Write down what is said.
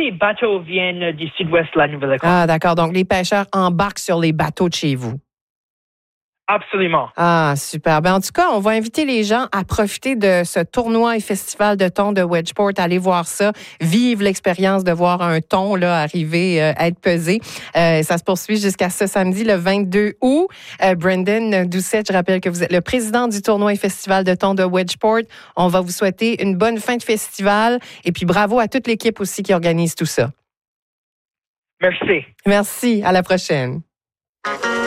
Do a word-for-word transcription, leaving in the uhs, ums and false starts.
les bateaux viennent du sud-ouest de la Nouvelle-Écosse. Ah, d'accord. Donc, les pêcheurs embarquent sur les bateaux de chez vous. Absolument. Ah, super. Ben, en tout cas, on va inviter les gens à profiter de ce tournoi et festival de thon de Wedgeport. Allez voir ça. Vive l'expérience de voir un thon là, arriver euh, à être pesé. Euh, ça se poursuit jusqu'à ce samedi, le vingt-deux août. Euh, Brendan Doucette, je rappelle que vous êtes le président du tournoi et festival de thon de Wedgeport. On va vous souhaiter une bonne fin de festival. Et puis, bravo à toute l'équipe aussi qui organise tout ça. Merci. Merci. À la prochaine.